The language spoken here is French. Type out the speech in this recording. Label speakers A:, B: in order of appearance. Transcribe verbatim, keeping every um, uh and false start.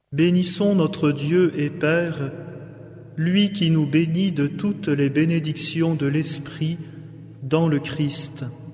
A: Bénissons notre Dieu et Père, lui qui nous bénit de toutes les bénédictions de l'Esprit dans le Christ.